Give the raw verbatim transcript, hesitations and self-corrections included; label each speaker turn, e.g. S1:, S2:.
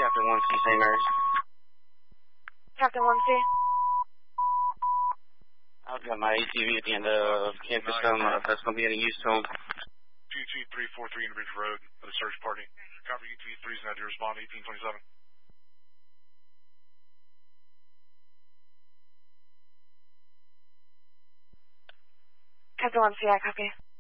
S1: Captain one C, Saint Mary's.
S2: Captain one C.
S1: I've got my A T V at the end of campus. Um, uh, if that's going to be any use to them.
S3: two two three four three Indian Road for the search party. Copy U T V three is now to respond eighteen twenty-seven.
S2: Captain one C, I copy.